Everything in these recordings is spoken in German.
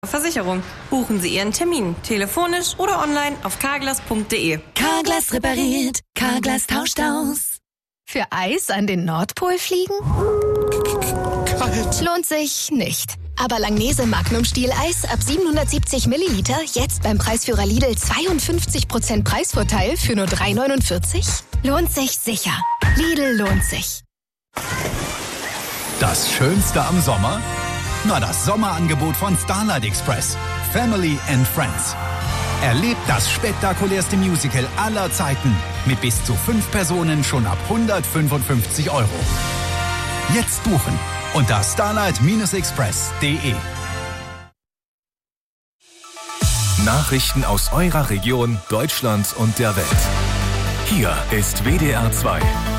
Versicherung. Buchen Sie Ihren Termin, telefonisch oder online auf carglass.de. Carglass repariert, Carglass tauscht aus. Für Eis an den Nordpol fliegen? Kalt. Lohnt sich nicht. Aber Langnese Magnum Stieleis ab 770 Milliliter jetzt beim Preisführer Lidl 52% Preisvorteil für nur 3,49? Lohnt sich sicher. Lidl lohnt sich. Das Schönste am Sommer? Na, das Sommerangebot von Starlight Express. Family and Friends. Erlebt das spektakulärste Musical aller Zeiten mit bis zu 5 Personen schon ab 155 €. Jetzt buchen unter starlight-express.de. Nachrichten aus eurer Region, Deutschland und der Welt. Hier ist WDR 2.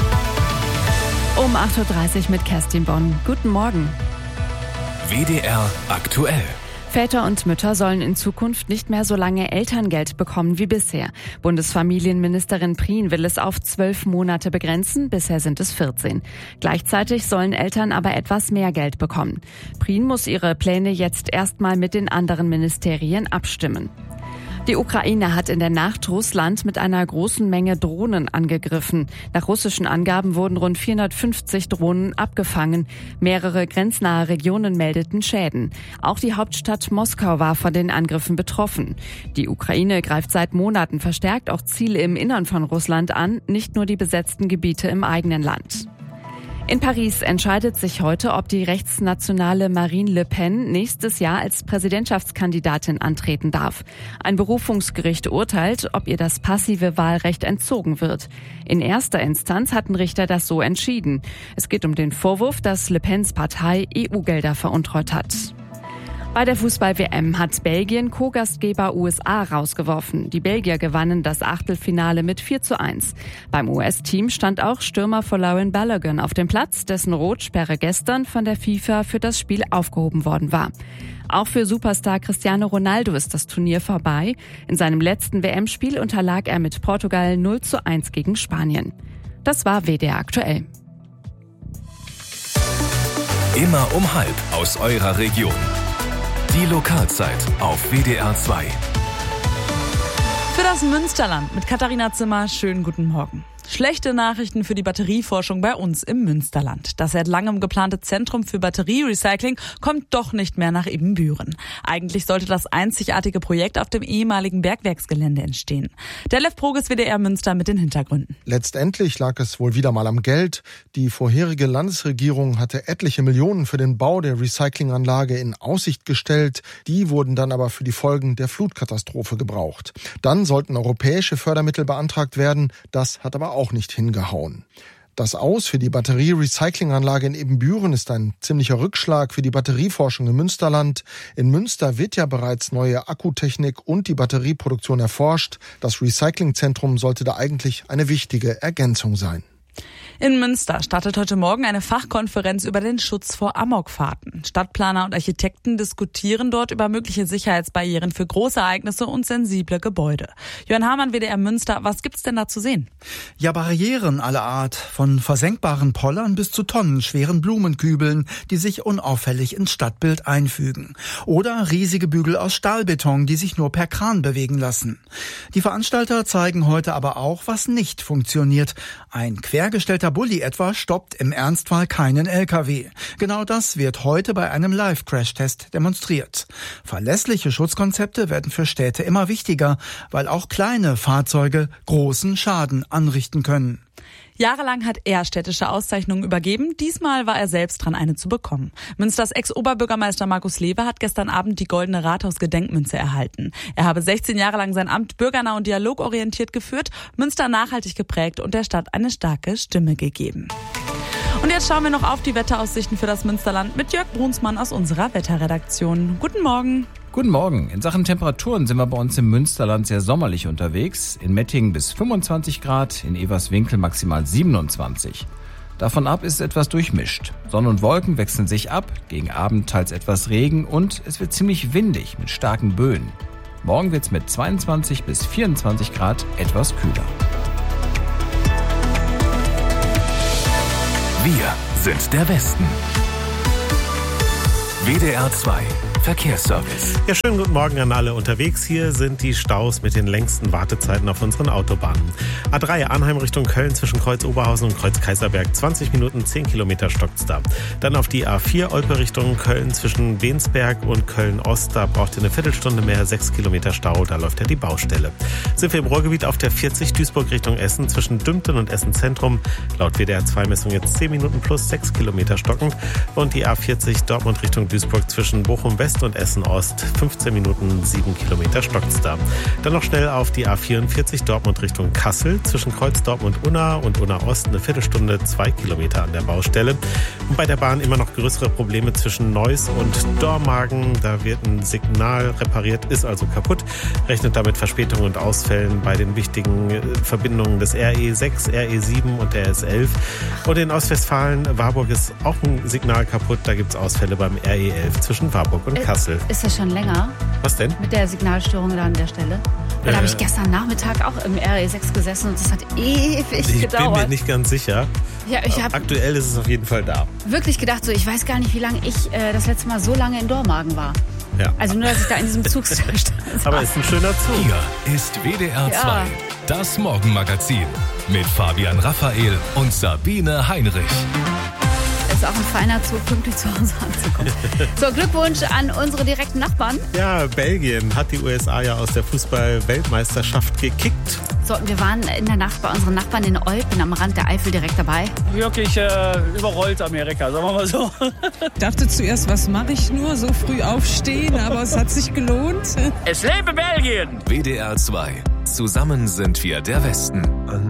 Um 8:30 Uhr mit Kerstin Bonn. Guten Morgen. WDR aktuell. Väter und Mütter sollen in Zukunft nicht mehr so lange Elterngeld bekommen wie bisher. Bundesfamilienministerin Prien will es auf 12 Monate begrenzen, bisher sind es 14. Gleichzeitig sollen Eltern aber etwas mehr Geld bekommen. Prien muss ihre Pläne jetzt erstmal mit den anderen Ministerien abstimmen. Die Ukraine hat in der Nacht Russland mit einer großen Menge Drohnen angegriffen. Nach russischen Angaben wurden rund 450 Drohnen abgefangen. Mehrere grenznahe Regionen meldeten Schäden. Auch die Hauptstadt Moskau war von den Angriffen betroffen. Die Ukraine greift seit Monaten verstärkt auch Ziele im Innern von Russland an, nicht nur die besetzten Gebiete im eigenen Land. In Paris entscheidet sich heute, ob die rechtsnationale Marine Le Pen nächstes Jahr als Präsidentschaftskandidatin antreten darf. Ein Berufungsgericht urteilt, ob ihr das passive Wahlrecht entzogen wird. In erster Instanz hatten Richter das so entschieden. Es geht um den Vorwurf, dass Le Pens Partei EU-Gelder veruntreut hat. Bei der Fußball-WM hat Belgien Co-Gastgeber USA rausgeworfen. Die Belgier gewannen das Achtelfinale mit 4:1. Beim US-Team stand auch Stürmer Folarin Balogun auf dem Platz, dessen Rotsperre gestern von der FIFA für das Spiel aufgehoben worden war. Auch für Superstar Cristiano Ronaldo ist das Turnier vorbei. In seinem letzten WM-Spiel unterlag er mit Portugal 0:1 gegen Spanien. Das war WDR aktuell. Immer um 12 aus eurer Region. Die Lokalzeit auf WDR 2. Für das Münsterland mit Katharina Zimmer, schönen guten Morgen. Schlechte Nachrichten für die Batterieforschung bei uns im Münsterland. Das seit langem geplante Zentrum für Batterierecycling kommt doch nicht mehr nach Ibbenbüren. Eigentlich sollte das einzigartige Projekt auf dem ehemaligen Bergwerksgelände entstehen. Der Lev Proges WDR Münster mit den Hintergründen. Letztendlich lag es wohl wieder mal am Geld. Die vorherige Landesregierung hatte etliche Millionen für den Bau der Recyclinganlage in Aussicht gestellt. Die wurden dann aber für die Folgen der Flutkatastrophe gebraucht. Dann sollten europäische Fördermittel beantragt werden. Das hat aber auch nicht hingehauen. Das Aus für die Batterie-Recyclinganlage in Ibbenbüren ist ein ziemlicher Rückschlag für die Batterieforschung im Münsterland. In Münster wird ja bereits neue Akkutechnik und die Batterieproduktion erforscht. Das Recyclingzentrum sollte da eigentlich eine wichtige Ergänzung sein. In Münster startet heute Morgen eine Fachkonferenz über den Schutz vor Amokfahrten. Stadtplaner und Architekten diskutieren dort über mögliche Sicherheitsbarrieren für große Ereignisse und sensible Gebäude. Johann Hamann, WDR Münster, was gibt's denn da zu sehen? Ja, Barrieren aller Art, von versenkbaren Pollern bis zu tonnenschweren Blumenkübeln, die sich unauffällig ins Stadtbild einfügen. Oder riesige Bügel aus Stahlbeton, die sich nur per Kran bewegen lassen. Die Veranstalter zeigen heute aber auch, was nicht funktioniert. Ein quergestellter Bulli etwa stoppt im Ernstfall keinen LKW. Genau das wird heute bei einem Live-Crash-Test demonstriert. Verlässliche Schutzkonzepte werden für Städte immer wichtiger, weil auch kleine Fahrzeuge großen Schaden anrichten können. Jahrelang hat er städtische Auszeichnungen übergeben. Diesmal war er selbst dran, eine zu bekommen. Münsters Ex-Oberbürgermeister Markus Lewe hat gestern Abend die Goldene Rathaus-Gedenkmünze erhalten. Er habe 16 Jahre lang sein Amt bürgernah und dialogorientiert geführt, Münster nachhaltig geprägt und der Stadt eine starke Stimme gegeben. Und jetzt schauen wir noch auf die Wetteraussichten für das Münsterland mit Jörg Brunsmann aus unserer Wetterredaktion. Guten Morgen. Guten Morgen. In Sachen Temperaturen sind wir bei uns im Münsterland sehr sommerlich unterwegs. In Mettingen bis 25 Grad, in Everswinkel maximal 27. Davon ab ist es etwas durchmischt. Sonne und Wolken wechseln sich ab, gegen Abend teils etwas Regen und es wird ziemlich windig mit starken Böen. Morgen wird es mit 22 bis 24 Grad etwas kühler. Wir sind der Westen. WDR 2 Verkehrsservice. Ja, schönen guten Morgen an alle unterwegs. Hier sind die Staus mit den längsten Wartezeiten auf unseren Autobahnen. A3 Arnheim Richtung Köln zwischen Kreuz Oberhausen und Kreuz Kaiserberg 20 Minuten, 10 Kilometer stockt's da. Dann auf die A4 Olpe Richtung Köln zwischen Bensberg und Köln-Ost. Da braucht ihr eine Viertelstunde mehr, 6 Kilometer Stau. Da läuft ja die Baustelle. Sind wir im Ruhrgebiet auf der 40 Duisburg Richtung Essen zwischen Dümpten und Essen Zentrum. Laut WDR2-Messung jetzt 10 Minuten plus 6 Kilometer stockend. Und die A40 Dortmund Richtung Duisburg zwischen Bochum West und Essen Ost 15 Minuten, 7 Kilometer stockt's da. Dann noch schnell auf die A44 Dortmund Richtung Kassel zwischen Kreuz Dortmund-Unna und Unna Ost eine Viertelstunde, 2 Kilometer an der Baustelle. Und bei der Bahn immer noch größere Probleme zwischen Neuss und Dormagen. Da wird ein Signal repariert, ist also kaputt. Rechnet damit Verspätungen und Ausfällen bei den wichtigen Verbindungen des RE6, RE7 und der S11. Und in Ostwestfalen, Warburg ist auch ein Signal kaputt. Da gibt's Ausfälle beim RE11 zwischen Warburg und Kassel. Ist das schon länger? Was denn? Mit der Signalstörung da an der Stelle? Da habe ich gestern Nachmittag auch im RE6 gesessen und das hat ewig gedauert. Ich bin mir nicht ganz sicher. Ja, aktuell ist es auf jeden Fall da. Wirklich gedacht, so ich weiß gar nicht, wie lange ich das letzte Mal so lange in Dormagen war. Ja. Also nur, dass ich da in diesem Zug stand. Aber ist ein schöner Zug. Hier ist WDR 2, das Morgenmagazin mit Fabian Raphael und Sabine Heinrich. Ist auch ein feiner Zug, pünktlich zu Hause anzukommen. So, Glückwunsch an unsere direkten Nachbarn. Ja, Belgien hat die USA ja aus der Fußball-Weltmeisterschaft gekickt. So, wir waren in der Nacht bei unseren Nachbarn in Eupen am Rand der Eifel direkt dabei. Wirklich überrollt Amerika, sagen wir mal so. Ich dachte zuerst, was mache ich nur, so früh aufstehen, aber es hat sich gelohnt. Es lebe Belgien! WDR 2, zusammen sind wir der Westen.